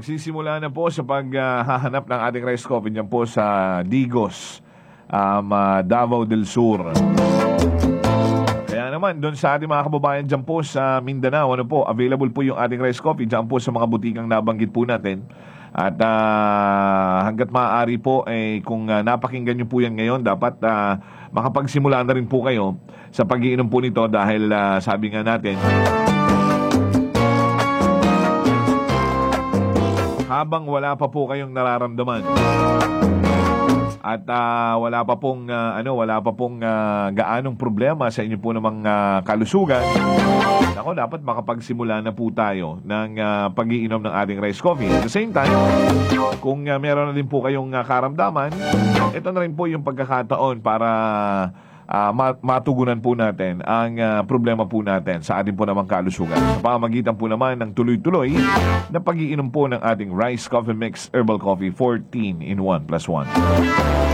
magsisimula na po sa paghahanap ng ating rice coffee dyan po sa Digos, Davao del Sur. Kaya naman, doon sa ating mga kababayan dyan po sa Mindanao, available po yung ating rice coffee dyan po sa mga butikang nabanggit po natin. At hanggat maaari po, kung napakinggan nyo po yan ngayon, dapat makapagsimula na rin po kayo sa pag-iinom po nito dahil sabi nga natin, habang wala pa po kayong nararamdaman at wala pa pong gaanong problema sa inyo po namang kalusugan, dapat makapagsimula na po tayo ng pag-iinom ng ating rice coffee. At the same time, kung meron na din po kayong karamdaman, ito na rin po yung pagkakataon para matugunan po natin ang problema po natin sa ating po namang kalusugan. Sa pamamagitan po naman ng tuloy-tuloy na pag-iinom po ng ating Rice Coffee Mix Herbal Coffee 14 in 1+1.